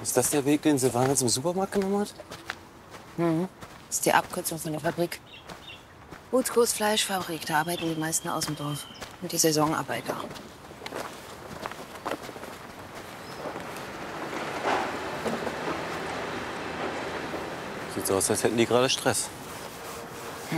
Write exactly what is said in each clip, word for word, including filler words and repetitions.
Ist das der Weg, den Silvana zum Supermarkt genommen hat? Mhm. Das ist die Abkürzung von der Fabrik. Gutkos Fleischfabrik, da arbeiten die meisten aus dem Dorf. Und die Saisonarbeiter. Sieht so aus, als hätten die gerade Stress. Hm.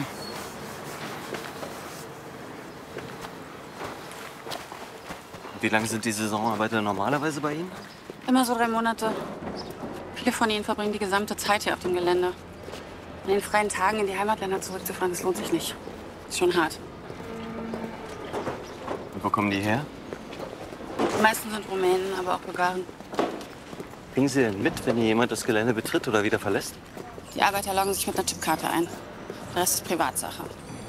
Wie lange sind die Saisonarbeiter normalerweise bei Ihnen? Immer so drei Monate. Viele von ihnen verbringen die gesamte Zeit hier auf dem Gelände. In den freien Tagen in die Heimatländer zurückzufahren, das lohnt sich nicht. Ist schon hart. Und wo kommen die her? Die meisten sind Rumänen, aber auch Bulgaren. Kriegen Sie denn mit, wenn hier jemand das Gelände betritt oder wieder verlässt? Die Arbeiter loggen sich mit einer Chipkarte ein. Der Rest ist Privatsache.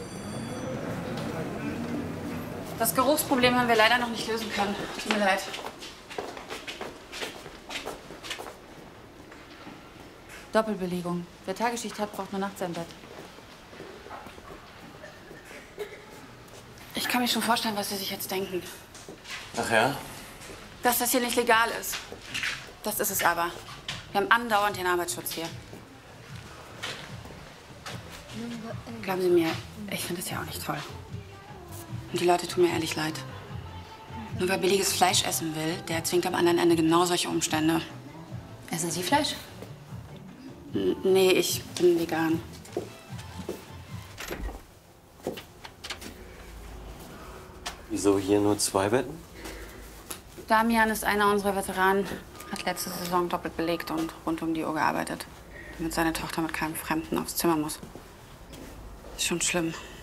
Das Geruchsproblem haben wir leider noch nicht lösen können. Tut mir leid. Doppelbelegung. Wer Tagesschicht hat, braucht nur nachts ein Bett. Ich kann mir schon vorstellen, was Sie sich jetzt denken. Ach ja? Dass das hier nicht legal ist. Das ist es aber. Wir haben andauernd den Arbeitsschutz hier. Glauben Sie mir, ich finde das ja auch nicht toll. Und die Leute tun mir ehrlich leid. Nur wer billiges Fleisch essen will, der zwingt am anderen Ende genau solche Umstände. Essen Sie Fleisch? N nee, ich bin vegan. Wieso hier nur zwei Betten? Damian ist einer unserer Veteranen, hat letzte Saison doppelt belegt und rund um die Uhr gearbeitet, damit seine Tochter mit keinem Fremden aufs Zimmer muss. Ist schon schlimm.